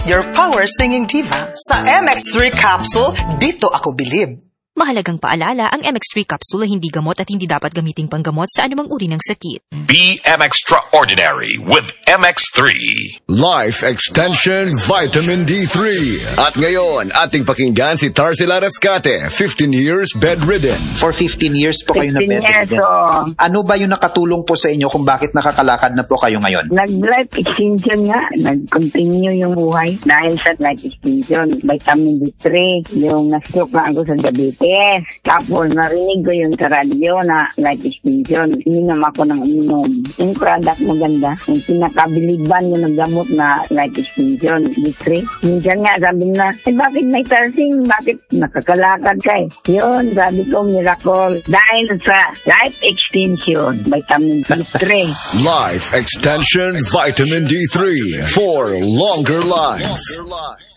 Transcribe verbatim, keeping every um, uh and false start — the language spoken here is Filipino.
Your power singing diva. Sa M X three capsule, dito ako bilib. Mahalagang paalala, ang M X three capsule ay hindi gamot at hindi dapat gamiting panggamot sa anumang uri ng sakit. Be M Extraordinary with M X three. Life Extension Vitamin D three. At ngayon, ating pakinggan si Tarsila Rescate, fifteen years bedridden. For fifteen years po kayo na bedridden. Oh. Ano ba yung nakatulong po sa inyo kung bakit nakakalakad na po kayo ngayon? Nag-life extension nga. Nag-continue yung buhay dahil sa life extension. Vitamin D three, yung na-stroke na ako sa diabetes. Yes, tapos narinig ko yung sa radyo na life extension. Ininom ako ng inom. Yung product maganda. Yung pinakabiliban yung naggamot na life extension, D three. Minsan nga sabi na, eh bakit may tarsing? Bakit nakakalakad ka eh? Yun, sabi ko, miracle. Dahil sa life extension, vitamin D three. Life Extension Vitamin D three for longer life.